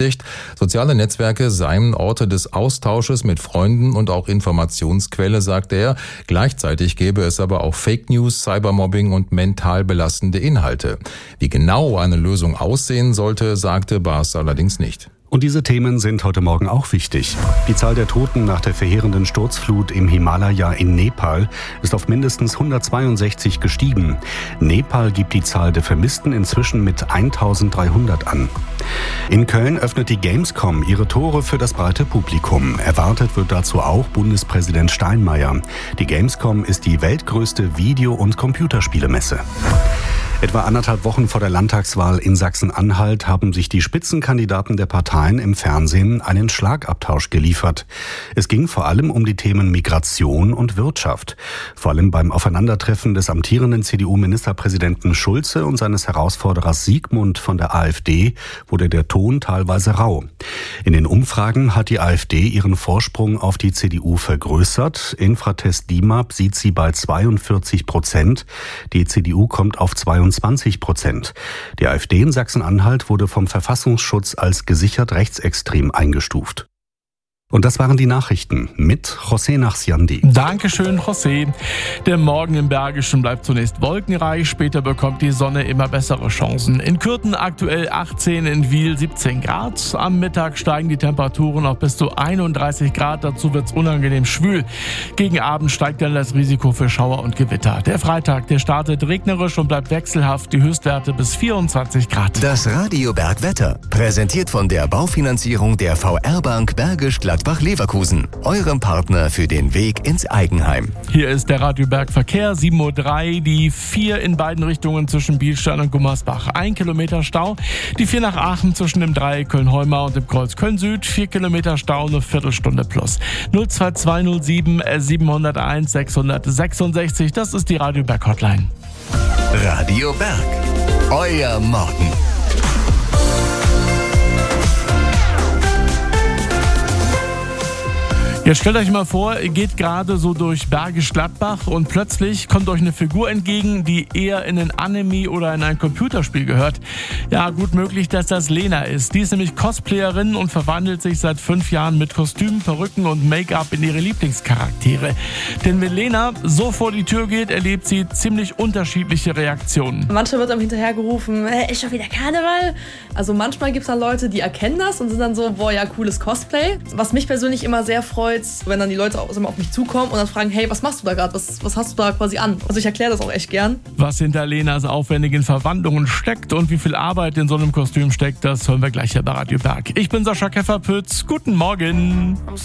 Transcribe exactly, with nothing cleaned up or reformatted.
bestätigt, soziale Netzwerke seien Orte des Austausches mit Freunden und auch Informationsquelle, sagte er. Gleichzeitig gäbe es aber auch Fake News, Cybermobbing und mental belastende Inhalte. Wie genau eine Lösung aussehen sollte, sagte Baas allerdings nicht. Und diese Themen sind heute Morgen auch wichtig. Die Zahl der Toten nach der verheerenden Sturzflut im Himalaya in Nepal ist auf mindestens hundertzweiundsechzig gestiegen. Nepal gibt die Zahl der Vermissten inzwischen mit eintausenddreihundert an. In Köln öffnet die Gamescom ihre Tore für das breite Publikum. Erwartet wird dazu auch Bundespräsident Steinmeier. Die Gamescom ist die weltgrößte Video- und Computerspielemesse. Etwa anderthalb Wochen vor der Landtagswahl in Sachsen-Anhalt haben sich die Spitzenkandidaten der Parteien im Fernsehen einen Schlagabtausch geliefert. Es ging vor allem um die Themen Migration und Wirtschaft. Vor allem beim Aufeinandertreffen des amtierenden C D U-Ministerpräsidenten Schulze und seines Herausforderers Siegmund von der AfD wurde der Ton teilweise rau. In den Umfragen hat die AfD ihren Vorsprung auf die C D U vergrößert. Infratest D I M A P sieht sie bei zweiundvierzig Prozent. Die C D U kommt auf zweiundzwanzig Prozent. Die AfD in Sachsen-Anhalt wurde vom Verfassungsschutz als gesichert rechtsextrem eingestuft. Und das waren die Nachrichten mit José Nachsiandi. Dankeschön, José. Der Morgen im Bergischen bleibt zunächst wolkenreich, später bekommt die Sonne immer bessere Chancen. In Kürten aktuell achtzehn, in Wiel siebzehn Grad. Am Mittag steigen die Temperaturen auf bis zu einunddreißig Grad, dazu wird's unangenehm schwül. Gegen Abend steigt dann das Risiko für Schauer und Gewitter. Der Freitag, der startet regnerisch und bleibt wechselhaft, die Höchstwerte bis vierundzwanzig Grad. Das Radio Bergwetter, präsentiert von der Baufinanzierung der V R-Bank Bergisch Gladbach-Leverkusen, eurem Partner für den Weg ins Eigenheim. Hier ist der Radio Berg Verkehr, sieben Uhr drei, die vier in beiden Richtungen zwischen Bielstein und Gummersbach. Ein Kilometer Stau, die vier nach Aachen zwischen dem Dreieck Köln-Heumar und dem Kreuz Köln-Süd, vier Kilometer Stau, eine Viertelstunde plus. null zwei zwei null sieben sieben null eins sechs sechs sechs, das ist die Radio Berg Hotline. Radio Berg, euer Morgen. Ja, stellt euch mal vor, ihr geht gerade so durch Bergisch Gladbach und plötzlich kommt euch eine Figur entgegen, die eher in ein Anime oder in ein Computerspiel gehört. Ja, gut möglich, dass das Lena ist. Die ist nämlich Cosplayerin und verwandelt sich seit fünf Jahren mit Kostümen, Perücken und Make-up in ihre Lieblingscharaktere. Denn wenn Lena so vor die Tür geht, erlebt sie ziemlich unterschiedliche Reaktionen. Manchmal wird einem hinterhergerufen, äh, ist schon wieder Karneval? Also manchmal gibt es dann Leute, die erkennen das und sind dann so, boah, ja, cooles Cosplay. Was mich persönlich immer sehr freut, wenn dann die Leute auch immer auf mich zukommen und dann fragen, hey, was machst du da gerade? Was, was hast du da quasi an? Also ich erkläre das auch echt gern. Was hinter Lenas aufwendigen Verwandlungen steckt und wie viel Arbeit in so einem Kostüm steckt, das hören wir gleich hier bei Radio Berg. Ich bin Sascha Kefferpütz. Guten Morgen.